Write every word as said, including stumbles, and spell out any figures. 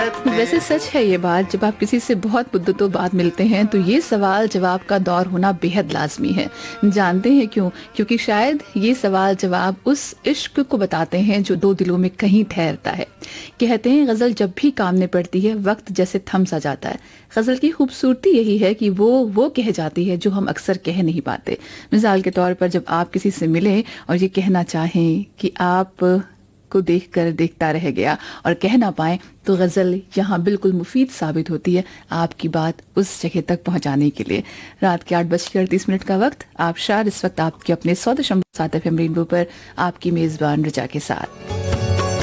वैसे सच है ये बात, जब आप किसी से बहुत मुद्दतों बाद मिलते हैं तो ये सवाल जवाब का दौर होना बेहद लाजमी है। जानते हैं क्यों? क्योंकि शायद ये सवाल जवाब उस इश्क को बताते हैं जो दो दिलों में कहीं ठहरता है। कहते हैं गजल जब भी काम में पड़ती है वक्त जैसे थम सा जाता है। गजल की खूबसूरती यही है कि वो वो कह जाती है जो हम अक्सर कह नहीं पाते। मिसाल के तौर पर जब आप किसी से मिलें और ये कहना चाहें कि आप को देखकर देखता रह गया और कह ना पाए, तो गजल यहाँ बिल्कुल मुफीद साबित होती है आपकी बात उस जगह तक पहुंचाने के लिए। रात के आठ बजकर अड़तीस मिनट का वक्त। आप शार इस वक्त आपके अपने सौ दशमलव सात एफ एम रेनबो पर आपकी मेजबान रिचा के साथ।